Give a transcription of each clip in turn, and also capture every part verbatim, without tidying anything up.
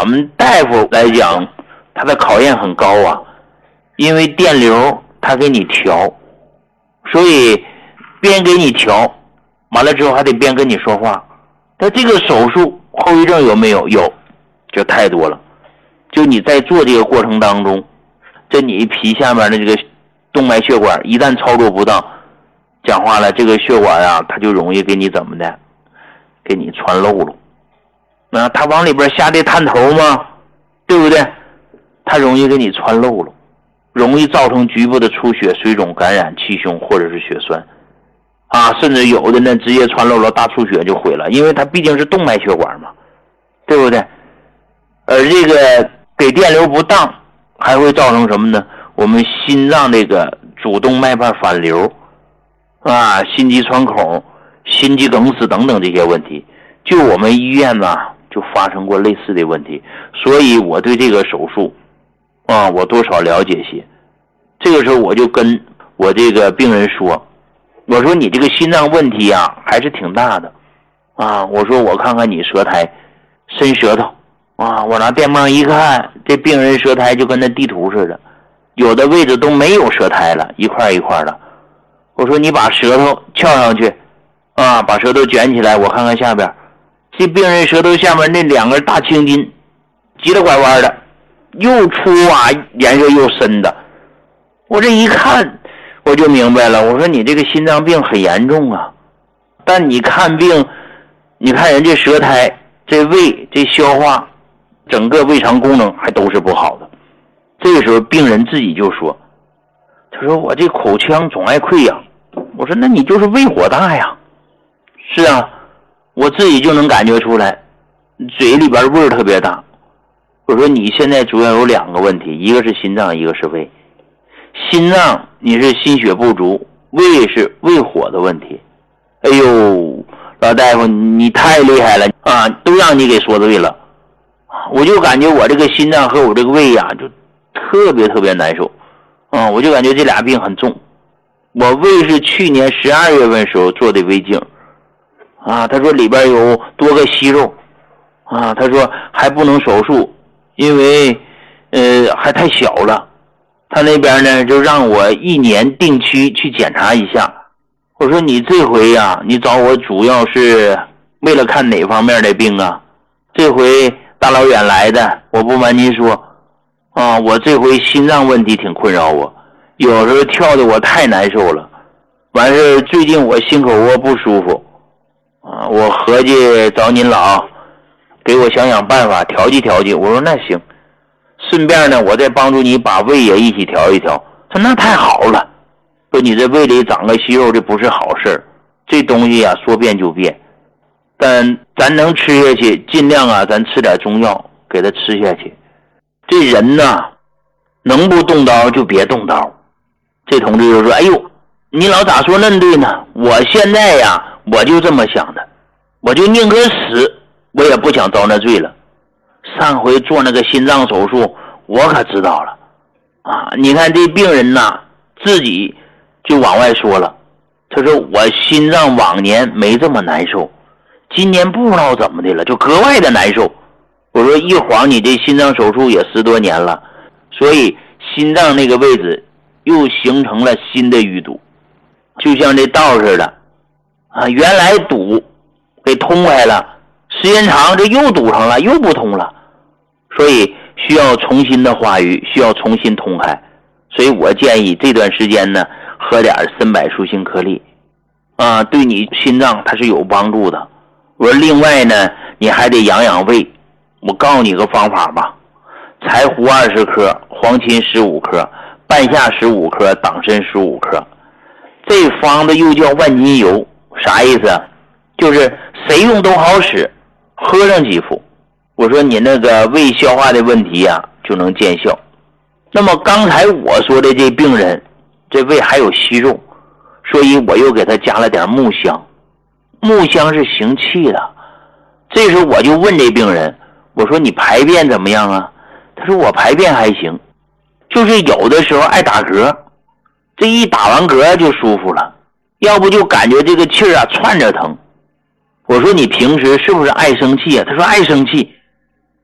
们大夫来讲，他的考验很高啊，因为电流他给你调，所以边给你调，完了之后还得边跟你说话。但这个手术后遗症有没有？有，就太多了。就你在做这个过程当中，这你皮下面的这个动脉血管一旦操作不当，讲话了，这个血管啊，它就容易给你怎么的，给你穿漏了。那它往里边下这探头嘛，对不对？它容易给你穿漏了，容易造成局部的出血、水肿、感染、气胸或者是血栓啊，甚至有的呢直接穿漏了，大出血就毁了，因为它毕竟是动脉血管嘛，对不对？而这个给电流不当，还会造成什么呢？我们心脏这个主动脉瓣反流啊，心肌穿孔、心肌梗死等等这些问题，就我们医院呢就发生过类似的问题，所以我对这个手术啊，我多少了解些。这个时候我就跟我这个病人说，我说你这个心脏问题啊还是挺大的啊，我说我看看你舌苔，伸舌头啊，我拿电棒一看，这病人舌苔就跟那地图似的，有的位置都没有舌苔了，一块一块的。我说你把舌头翘上去啊，把舌头卷起来，我看看下边，这病人舌头下面那两根大青筋急了拐弯的，又粗啊，颜色又深的。我这一看我就明白了，我说你这个心脏病很严重啊，但你看病，你看人家舌苔，这胃这消化整个胃肠功能还都是不好的。这个时候病人自己就说，他说我这口腔总爱溃疡。我说那你就是胃火大呀。是啊，我自己就能感觉出来，嘴里边味儿特别大。我说你现在主要有两个问题，一个是心脏，一个是胃。心脏你是心血不足，胃是胃火的问题。哎呦，老大夫你太厉害了啊，都让你给说对了。我就感觉我这个心脏和我这个胃呀、啊、就特别特别难受啊，我就感觉这俩病很重。我胃是去年十二月份时候做的胃镜啊，他说里边有多个息肉啊，他说还不能手术，因为呃还太小了。他那边呢就让我一年定期去检查一下。我说你这回呀、啊、你找我主要是为了看哪方面的病啊？这回大老远来的，我不瞒您说啊，我这回心脏问题挺困扰我，有时候跳的我太难受了。完事最近我心口窝不舒服啊，我合计找您老给我想想办法调剂调剂。我说那行，顺便呢我再帮助你把胃也一起调一调。他说那太好了，说你这胃里长个息肉这不是好事，这东西啊说变就变，但咱能吃下去尽量啊咱吃点中药给他吃下去。这人呢能不动刀就别动刀。这同志就说，哎呦你老咋说那对呢，我现在呀我就这么想的，我就宁可死我也不想遭那罪了。上回做那个心脏手术我可知道了啊，你看这病人呐自己就往外说了，他说我心脏往年没这么难受，今年不知道怎么的了就格外的难受。我说一晃你这心脏手术也十多年了，所以心脏那个位置又形成了新的淤堵，就像这道似的啊，原来堵给通开了，时间长这又堵上了，又不通了，所以需要重新的化瘀，需要重新通开。所以我建议这段时间呢喝点参柏树性颗粒啊，对你心脏它是有帮助的。我说另外呢你还得养养胃，我告诉你个方法吧，柴胡二十克，黄芩十五克，半夏十五克，党参十五克。这方子又叫万金油，啥意思啊？就是谁用都好使，喝上几副，我说你那个胃消化的问题啊就能见效。那么刚才我说的这病人这胃还有息肉，所以我又给他加了点木香。木香是行气的。这时候我就问这病人，我说你排便怎么样啊？他说我排便还行，就是有的时候爱打嗝，这一打完嗝就舒服了，要不就感觉这个气儿啊窜着疼。我说你平时是不是爱生气啊？他说爱生气。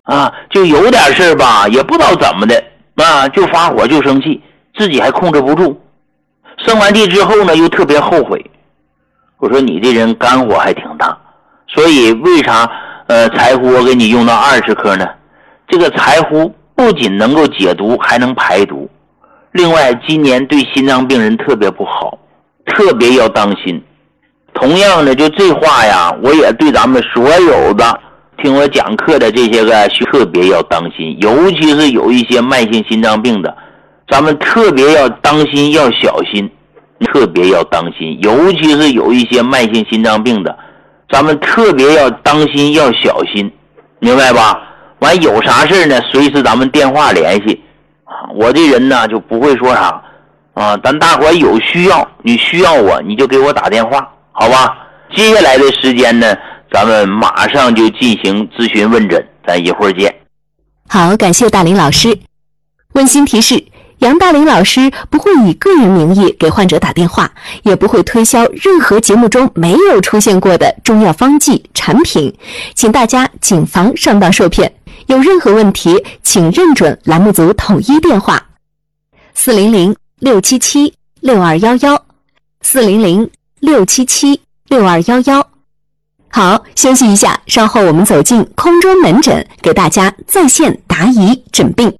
啊，就有点事吧，也不知道怎么的啊，就发火就生气，自己还控制不住。生完气之后呢，又特别后悔。我说你这人肝火还挺大，所以为啥呃柴胡我给你用到二十克呢？这个柴胡不仅能够解毒，还能排毒。另外，今年对心脏病人特别不好，特别要当心。同样的，就这话呀，我也对咱们所有的听我讲课的这些个特别要当心，尤其是有一些慢性心脏病的，咱们特别要当心，要小心，特别要当心，尤其是有一些慢性心脏病的，咱们特别要当心，要小心，明白吧？完有啥事呢，随时咱们电话联系啊。我这人呢就不会说啥啊，咱大伙有需要，你需要我，你就给我打电话，好吧？接下来的时间呢，咱们马上就进行咨询问诊，咱一会儿见。 好，感谢大林老师。温馨提示，杨大林老师不会以个人名义给患者打电话，也不会推销任何节目中没有出现过的中药方剂产品，请大家谨防上当受骗。有任何问题，请认准栏目组统一电话四零零六七七六二一一四零零六七七六二一一。好，休息一下，稍后我们走进空中门诊，给大家在线答疑诊病。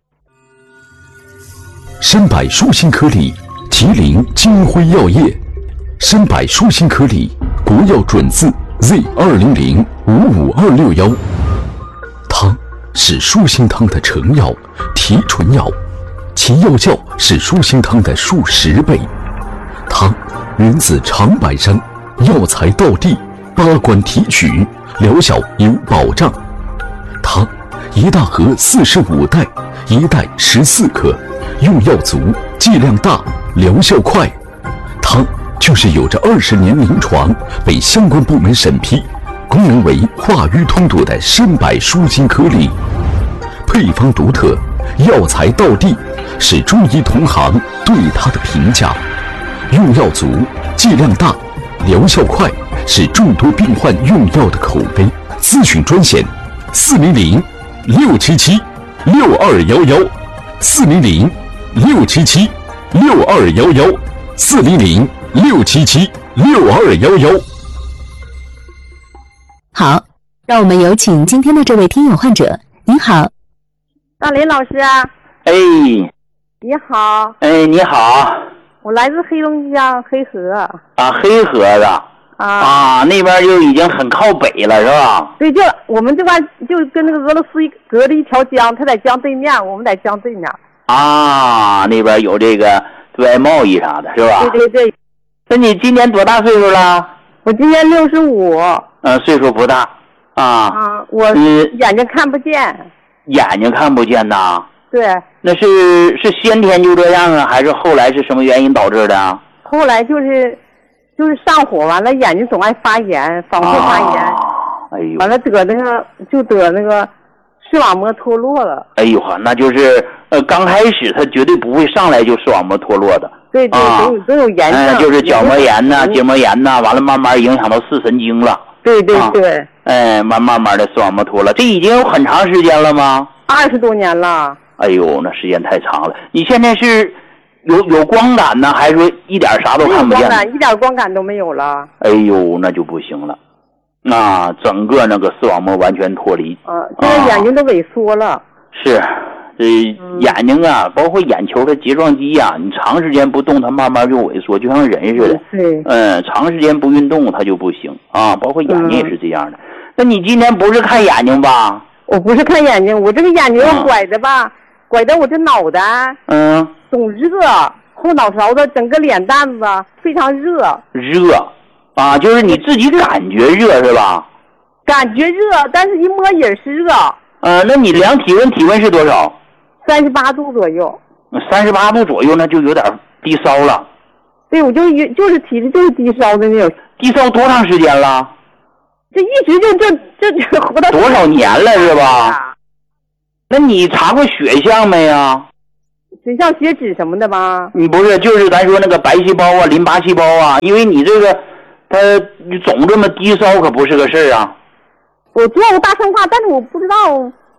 参百舒心颗粒，吉林金辉药业。参百舒心颗粒，国药准字 Z 二零零五五二六幺。它是舒心汤的成药、提纯药，其药效是舒心汤的数十倍。它源自长白山，药材到地，八关提取，疗效有保障。它一大盒四十五袋，一袋十四克，用药足，剂量大，疗效快。它就是有着二十年临床，被相关部门审批，功能为化瘀通堵的参百舒心颗粒。配方独特，药材到地，是中医同行对它的评价。用药足，剂量大，疗效快，是众多病患用药的口碑。咨询专线四零零六七七六二幺幺四零零六七七六二幺幺四零零六七七六二幺幺。 好，让我们有请今天的这位听友患者。您好， 大林老师啊。 哎， 你好。 哎，你好。 我来自黑龙江黑河。 啊，黑河的。啊, 啊，那边就已经很靠北了，是吧？ 对，就我们这边就跟那个俄罗斯隔了一条江，他在江对面，我们在江对面。 啊，那边有这个对外贸易啥的，是吧？ 对对对。 那你今年多大岁数了？ 我今年六十五。 嗯，岁数不大。啊。 啊，我眼睛看不见。嗯、 眼睛看不见呐？ 对。 那是是先天就这样啊，还是后来是什么原因导致的？ 后来就是。就是上火完了，眼睛总爱发炎，反复发炎。啊、 哎呦！ 完了得那个就得那个视网膜脱落了。 哎呦呵，那就是呃刚开始他绝对不会上来就视网膜脱落的。 对对，都有都有炎症。 嗯，就是角膜炎呐、结膜炎呐，完了慢慢影响到视神经了。 对对对。 啊、哎，慢慢慢的视网膜脱了，这已经有很长时间了吗？ 二十多年了。 哎呦，那时间太长了。你现在是？有有光感呢，还是说一点啥都看不见？ 光感一点光感都没有了。 哎呦，那就不行了，那整个那个视网膜完全脱离。 啊，现在眼睛都萎缩了。 啊、是，这眼睛啊，嗯、包括眼球的睫状肌呀、啊，你长时间不动，它慢慢就萎缩，就像人似的。 对。 嗯，长时间不运动，它就不行啊。包括眼睛也是这样的。嗯、那你今天不是看眼睛吧？ 我不是看眼睛，我这个眼睛拐的吧，嗯、拐的我这脑袋。 嗯。 总热，后脑勺子整个脸蛋子非常热。 热，啊，就是你自己感觉热是吧？ 感觉热，但是一摸也是热。 呃，那你量体温，体温是多少？ 三十八度左右。 三十八度左右，那就有点低烧了。 对，我就就是体质就是低烧的那种。 低烧多长时间了？ 这一直就这这这活到多少年了是吧？那你查过血象没呀？ 血象血脂什么的吧？ 你不是，就是咱说那个白细胞啊、淋巴细胞啊，因为你这个，它总这么低烧可不是个事儿啊。 我做过大生化，但是我不知道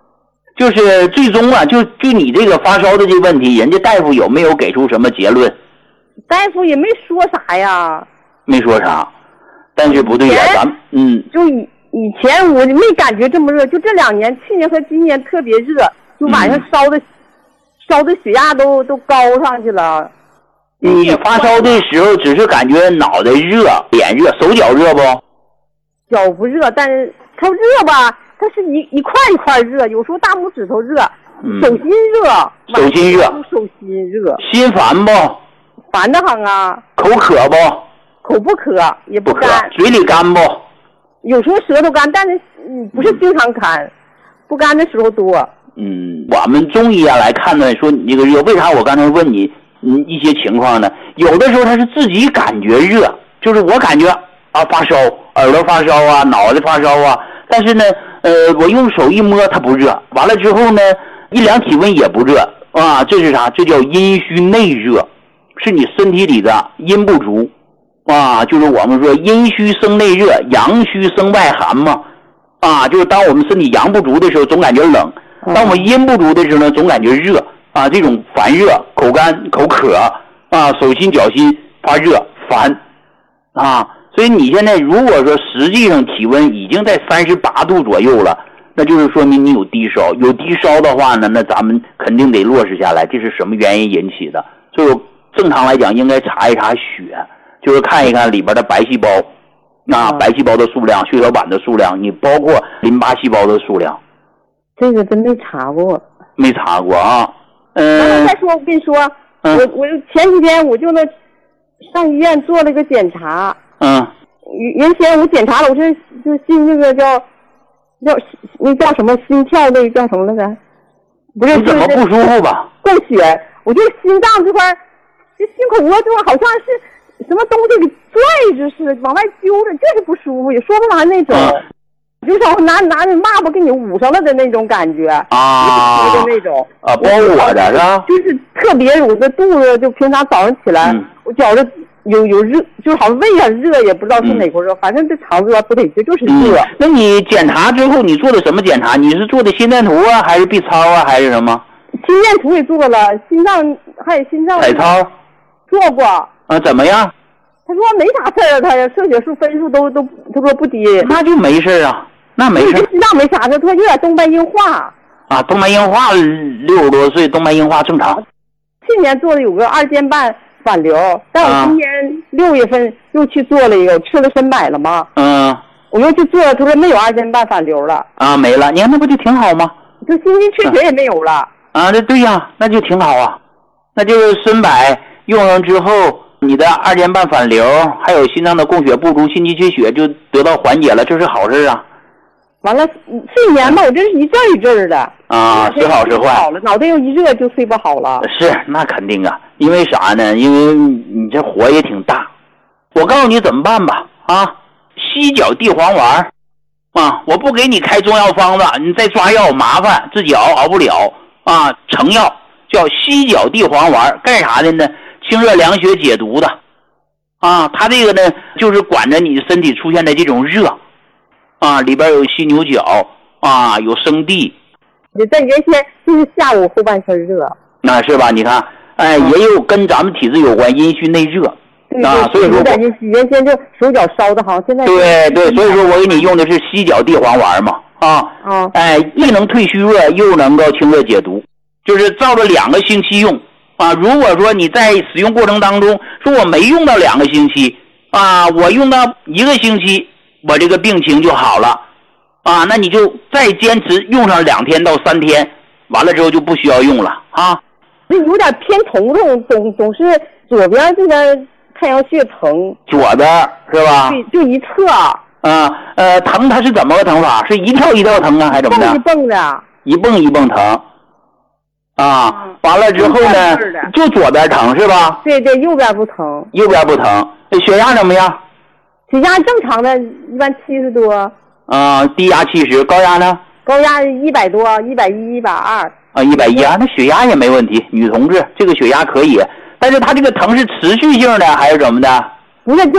就是最终啊，就就你这个发烧的这问题，人家大夫有没有给出什么结论？ 大夫也没说啥呀。 没说啥，但是不对呀，咱嗯， 就以以前我没感觉这么热，就这两年，去年和今年特别热，就晚上烧的、嗯、烧的血压都都高上去了。 你发烧的时候只是感觉脑袋热、脸热、手脚热不？ 脚不热，但是它热吧，它是一一块一块热，有时候大拇指头热，嗯、手心热， 手心热， 手心热， 心烦不？ 烦得很啊。 口渴不？ 口不渴，也不干。 不嘴里干不？ 有时候舌头干，但是不是经常干，嗯、不干的时候多。 嗯，我们中医啊来看呢，说你这个热，为啥我刚才问你嗯一些情况呢？有的时候他是自己感觉热，就是我感觉啊发烧，耳朵发烧啊，脑袋发烧啊，但是呢，呃，我用手一摸它不热，完了之后呢，一量体温也不热啊，这是啥？这叫阴虚内热，是你身体里的阴不足。啊，就是我们说阴虚生内热，阳虚生外寒嘛。啊，就是当我们身体阳不足的时候，总感觉冷；当我们阴不足的时候呢，总感觉热。啊，这种烦热、口干、口渴，啊，手心脚心发热烦。啊，所以你现在如果说实际上体温已经在三十八度左右了，那就是说明你有低烧。有低烧的话呢，那咱们肯定得落实下来，这是什么原因引起的？所以正常来讲，应该查一查血。就是看一看里边的白细胞，啊，白细胞的数量、血小板的数量，你包括淋巴细胞的数量。 这个真没查过。 没查过啊。嗯。 然后再说，我跟你说，嗯、我我前几天我就那上医院做了个检查。 嗯。 原先我检查了，我这就心那个叫叫那叫什么心跳那个叫什么来着？不是。 你怎么不舒服吧？ 供血，我就心脏这块。这心口窝这块好像是什么东西给拽着似的，往外揪着，就是不舒服，也说不完那种，嗯、就像拿拿着抹布给你捂上了的那种感觉啊， 的那种啊，包裹着是吧？ 就是特别，我的肚子就平常早上起来，嗯、我觉着有有热，就好像胃上热，也不知道是哪块热，嗯、反正这肠子不得劲，就是热、 嗯。那你检查之后，你做的什么检查？你是做的心电图啊，还是 B 超啊，还是什么？ 心电图也做了，心脏还有心脏彩超。 做过啊？怎么样？ 他说没啥事儿，他摄血数分数都都，他说不低。 那就没事啊，那没事。 心脏没啥事，他说有点动脉硬化。 啊，动脉硬化，六十多岁动脉硬化正常。 去年做的有个二尖瓣反流，但我今年六月份又去做了一个，吃了参柏了吗？ 嗯。 我又去做了，他说没有二尖瓣反流了。 啊，没了，你看那不就挺好吗？ 就心肌缺血也没有了。 啊，这对呀，那就挺好啊，那就是参柏。用上之后，你的二尖瓣反流，还有心脏的供血不足、心肌缺血就得到缓解了，这是好事啊。 完了，睡眠吧，我这是一阵一阵的。 啊，时好时坏。 好了，脑袋又一热就睡不好了。 是，那肯定啊，因为啥呢？因为你这火也挺大。我告诉你怎么办吧，啊，犀角地黄丸，啊，我不给你开中药方子，你再抓药麻烦，自己熬熬不了啊，成药叫犀角地黄丸，干啥的呢？清热凉血解毒的，啊，它这个呢就是管着你身体出现的这种热，啊，里边有犀牛角，啊，有生地。 你在原先就是下午后半身热， 那是吧？你看，哎，也有跟咱们体质有关，阴虚内热，啊，所以说原先就手脚烧的好，现在对对，所以说我给你用的是犀角地黄丸嘛，啊， 啊， 哎，既能退虚热，又能够清热解毒，就是照着两个星期用。啊，如果说你在使用过程当中，说我没用到两个星期，啊，我用到一个星期，我这个病情就好了，啊，那你就再坚持用上两天到三天，完了之后就不需要用了啊。 那有点偏疼痛，总总是左边这个太阳穴疼， 左边是吧？ 对，就一侧。 啊，呃，疼它是怎么个疼法？是一跳一跳疼啊，还是怎么的？ 一蹦的。 一蹦一蹦疼。啊，完了之后呢，就左边疼是吧？ 对对，右边不疼。 右边不疼，血压怎么样？ 血压正常的，一般七十多。 啊、呃，低压七十，高压呢？ 高压一百多，一百一、一百二。 啊，一百一啊，那血压也没问题，女同志这个血压可以，但是她这个疼是持续性的还是怎么的？ 不是就。